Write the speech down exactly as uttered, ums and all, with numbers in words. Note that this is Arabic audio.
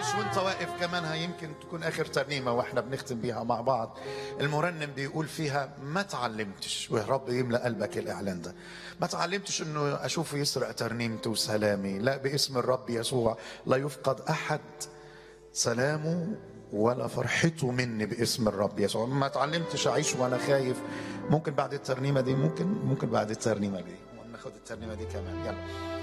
وانت واقف كمان ها يمكن تكون اخر ترنيمه واحنا بنختم بيها مع بعض. المرنم بيقول فيها ما تعلمتش، ويا رب يملأ قلبك الاعلان ده، ما تعلمتش انه اشوفه يسرق ترنيمته وسلامي. لا، باسم الرب يسوع لا يفقد احد سلامه ولا فرحته مني باسم الرب يسوع. ما تعلمتش اعيش وانا خايف. ممكن بعد الترنيمه دي، ممكن ممكن بعد الترنيمه دي ناخد الترنيمه دي كمان. يلا.